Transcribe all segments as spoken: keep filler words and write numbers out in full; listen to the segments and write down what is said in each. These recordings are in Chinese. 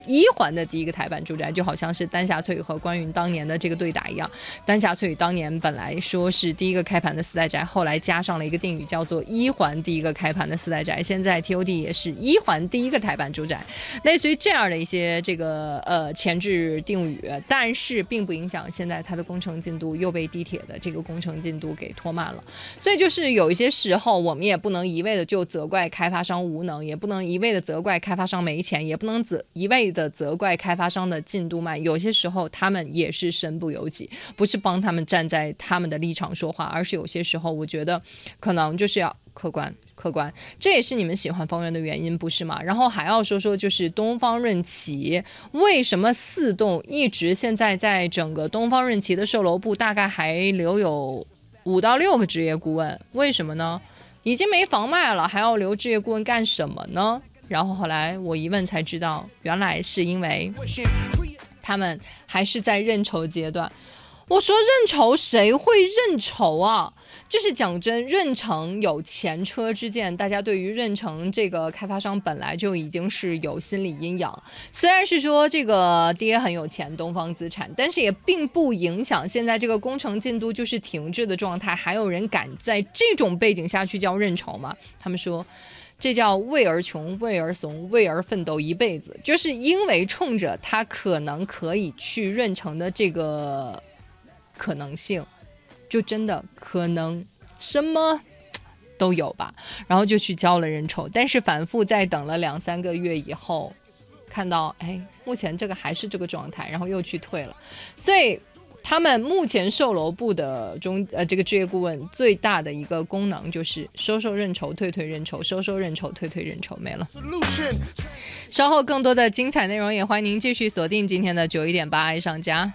一环的第一个台版住宅，就好像是丹霞翠与和关云当年的这个对打一样。丹霞翠与当年本来说是第一个开盘的四代宅，后来加上了一个定语叫做一环第一个开盘的四代宅，现在 T O D 也是一环第一个台版住宅，类似于这样的一些这个呃前置定语，但是并不影响现在它的工程进度又被地铁的这个工程进度给拖慢了。所以就是有一些时候我们也不能一味的就责怪开发商无能，也不能一味的责怪开发商没钱，也不能责一味的责怪开发商的进度慢，有些时候他们也是身不由己，不是帮他们站在他们的立场说话，而是有些时候我觉得可能就是要客观客观，这也是你们喜欢方圆的原因，不是吗？然后还要说说就是东方润奇，为什么四栋一直现在在整个东方润奇的售楼部大概还留有五到六个职业顾问，为什么呢？已经没房卖了，还要留职业顾问干什么呢？然后后来我一问才知道，原来是因为他们还是在认筹阶段。我说认筹谁会认筹啊？就是讲真，润城有前车之鉴，大家对于润城这个开发商本来就已经是有心理阴阳。虽然是说这个爹很有钱，东方资产，但是也并不影响现在这个工程进度就是停滞的状态。还有人敢在这种背景下去叫认筹吗？他们说这叫为而穷，为而怂，为而奋斗一辈子，就是因为冲着他可能可以去润城的这个可能性，就真的可能什么都有吧，然后就去交了认筹，但是反复在等了两三个月以后，看到哎，目前这个还是这个状态，然后又去退了，所以他们目前售楼部的中呃这个职业顾问最大的一个功能就是收收认筹，退退认筹，收收认筹，退退认筹，没了。稍后更多的精彩内容也欢迎您继续锁定今天的九一点八爱上家。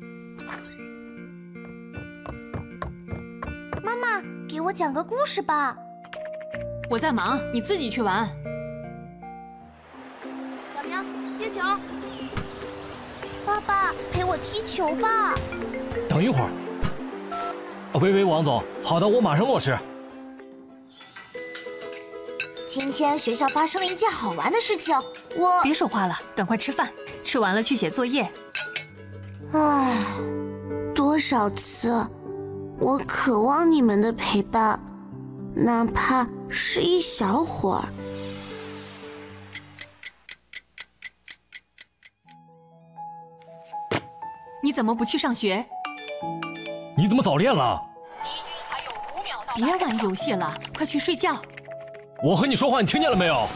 妈妈，给我讲个故事吧。 我在忙，你自己去玩。 小明，接球。爸爸，陪我踢球吧。 等一会儿。喂喂，王总，好的，我马上落实。 今天学校发生了一件好玩的事情，我…… 别说话了，赶快吃饭，吃完了去写作业。 唉，多少次，我渴望你们的陪伴，哪怕是一小会儿。 你怎么不去上学？ 你怎么早恋了？ 别玩游戏了，快去睡觉。 我和你说话，你听见了没有？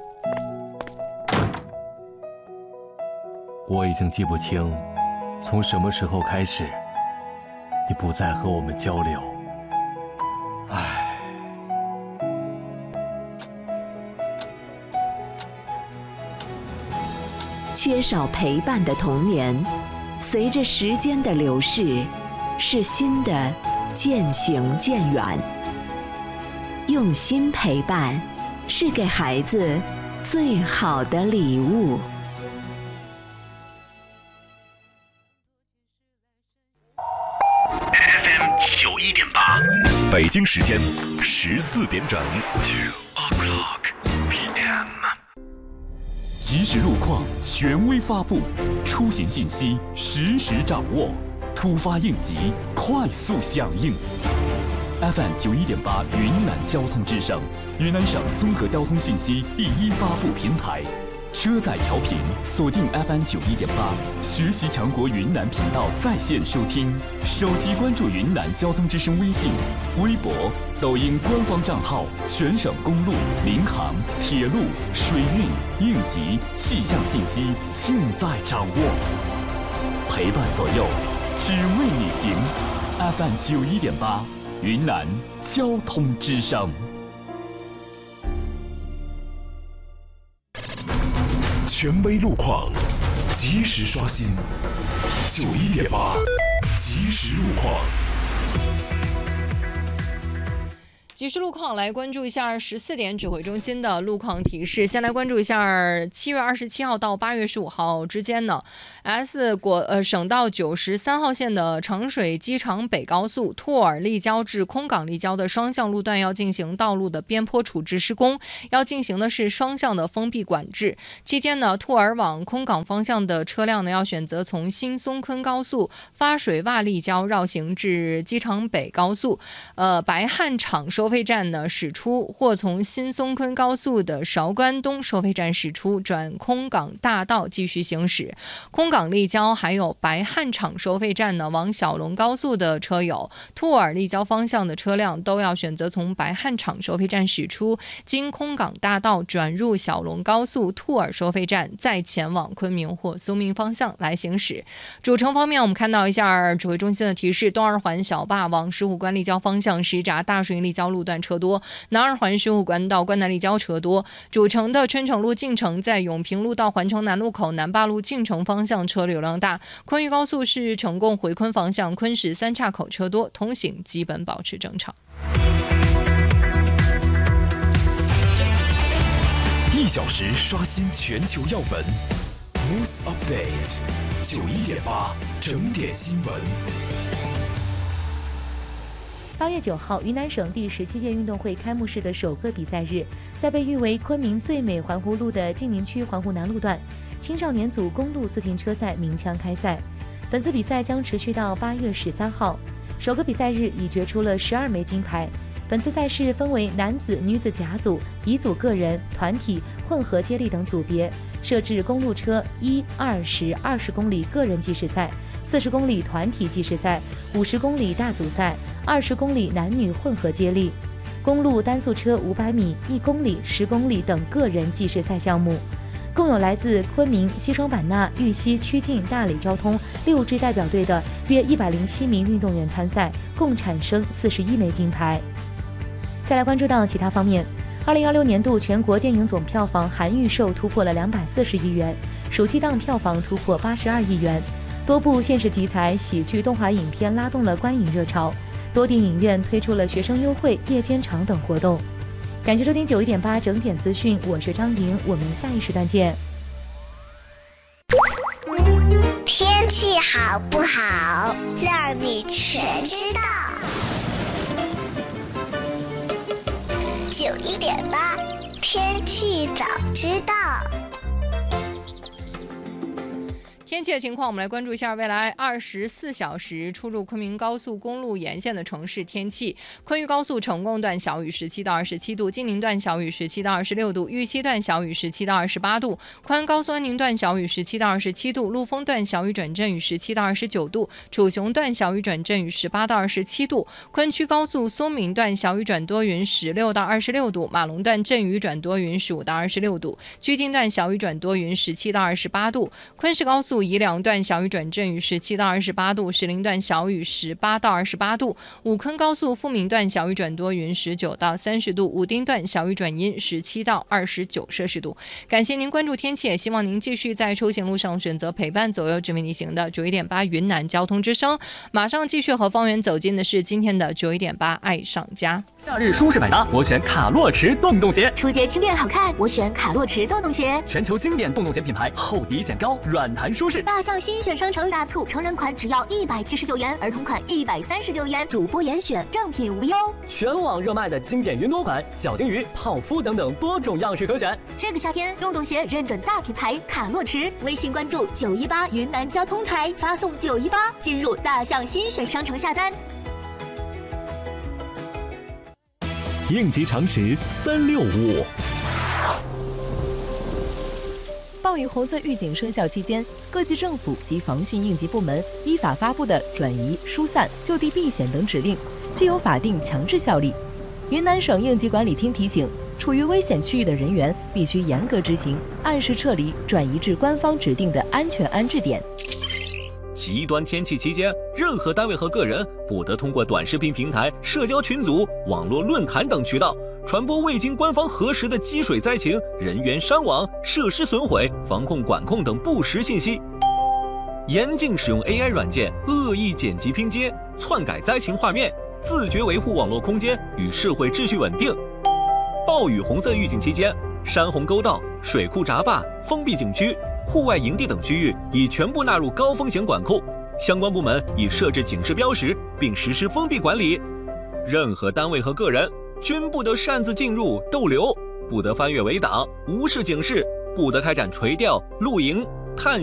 我已经记不清，从什么时候开始，你不再和我们交流。唉。 缺少陪伴的童年，随着时间的流逝，是新的渐行渐远。用心陪伴，是给孩子最好的礼物。 F M 九一点八，北京时间十四点整。Two o'clock P M。即时路况权威发布，出行信息实时掌握，突发应急快速响应。F M 九一点八云南交通之声，云南省综合交通信息第一发布平台。车载调频锁定 F M 九一点八，学习强国云南频道在线收听，手机关注云南交通之声微信、微博、抖音官方账号，全省公路、民航、铁路、水运、应急、气象信息尽在掌握，陪伴左右，只为你行。F M 九一点八，云南交通之声。权威路况，及时刷新。九一点八，即时路况。 即时路况，来关注一下十四点指挥中心的路况提示。先来关注一下七月二十七号到八月十五号之间呢 ，S 国呃省道九十三号线的长水机场北高速兔儿立交至空港立交的双向路段要进行道路的边坡处置施工，要进行的是双向的封闭管制。期间呢，兔儿往空港方向的车辆呢要选择从新松昆高速发水洼立交绕行至机场北高速，呃白汉场收费站呢驶出，或从新松昆高速的韶关东收费站驶出，转空港大道继续行驶。空港立交还有白汉场收费站呢往小龙高速的车友，兔儿立交方向的车辆都要选择从白汉场收费站驶出，经空港大道转入小龙高速兔儿收费站，再前往昆明或苏明方向来行驶。主城方面，我们看到一下指挥中心的提示：东二环小坝往石虎关立交方向石闸大顺立交路段车多，南二环石虎关到关南立交车多。主城的春城路进城在永平路到环城南路口南坝路进城方向车流量大。昆渝高速是成贡回昆方向昆石三岔口车多，通行基本保持正常。 一小时刷新全球要闻 ，News Update 九一点八整点新闻。 八月九号，云南省第十七届运动会开幕式的首个比赛日，在被誉为昆明最美环湖路的晋宁区环湖南路段，青少年组公路自行车赛鸣枪开赛。本次比赛将持续到八月十三号。首个比赛日已决出了十二枚金牌。本次赛事分为男子、女子甲组、乙组个人、团体、混合接力等组别，设置公路车一、二十、二十公里个人计时赛、四十公里团体计时赛、五十公里大组赛、二十公里男女混合接力、公路单速车五百米、一公里、十公里等个人计时赛项目。共有来自昆明、西双版纳、玉溪、曲靖、大理、昭通六支代表队的约一百零七名运动员参赛，共产生四十一枚金牌。再来关注到其他方面，二零二六年度全国电影总票房含预售突破了两百四十亿元，暑期档票房突破八十二亿元，多部现实题材喜剧动画影片拉动了观影热潮，多地影院推出了学生优惠、夜间场等活动。感谢收听九一点八整点资讯，我是张莹，我们下一时段见。 天气好不好，让你全知道。九一点八，天气早知道。 天气的情况，我们来关注一下未来二十四小时出入昆明高速公路沿线的城市天气。昆渝高速成贡段小雨十七到二十七度，晋宁段小雨十七到二十六度，玉溪段小雨十七到二十八度，昆安高速安宁段小雨十七到二十七度，陆丰段小雨转阵雨十七到二十九度，楚雄段小雨转阵雨十八到二十七度，昆区高速松明段小雨转多云十六到二十六度，马龙段阵雨转多云十五到二十六度，曲靖段小雨转多云十七到二十八度，昆石高速宜良段小雨转阵雨十七到二十八度，石林段小雨十八到二十八度，武坑高速富民段小雨转多云十九到三十度，武丁段小雨转阴十七到二十九摄氏度。感谢您关注天气，也希望您继续在出行路上选择陪伴左右指为你行的九一点八云南交通之声。马上继续和方圆走进的是今天的九一点八爱上家。 夏日舒适百搭，我选卡洛驰洞洞鞋。 初阶轻便好看，我选卡洛驰洞洞鞋。 全球经典洞洞鞋品牌，厚底显高，软弹舒适。 大象新选商城大促，成人款只要一百七十九元，儿童款一百三十九元，主播严选，正品无忧。 全网热卖的经典云朵款、小金鱼、泡芙等等多种样式可选。 这个夏天，洞洞鞋认准大品牌卡洛驰，微信关注九一八云南交通台，发送九一八进入大象新选商城下单。 应急常识三六五。 暴雨红色预警生效期间，各级政府及防汛应急部门依法发布的转移、疏散、就地避险等指令，具有法定强制效力。云南省应急管理厅提醒，处于危险区域的人员必须严格执行，按时撤离，转移至官方指定的安全安置点。 极端天气期间，任何单位和个人不得通过短视频平台、社交群组、网络论坛等渠道传播未经官方核实的积水灾情、人员伤亡、设施损毁、防控管控等不实信息。严禁使用 A I 软件恶意剪辑拼接、篡改灾情画面， 自觉维护网络空间与社会秩序稳定。暴雨红色预警期间，山洪沟道、水库闸坝、封闭景区、户外营地等区域已全部纳入高风险管控，相关部门已设置警示标识，并实施封闭管理。任何单位和个人均不得擅自进入逗留，不得翻越围挡，无视警示，不得开展垂钓、露营、探